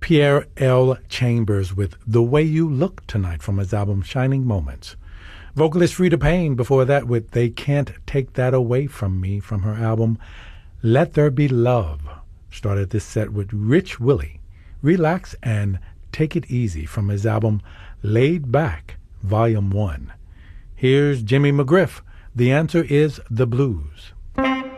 Pierre L. Chambers with The Way You Look Tonight from his album Shining Moments. Vocalist Frida Payne before that with They Can't Take That Away From Me from her album Let There Be Love. Started this set with Rich Willie, Relax and Take It Easy from his album Laid Back, Volume 1. Here's Jimmy McGriff. The answer is the blues.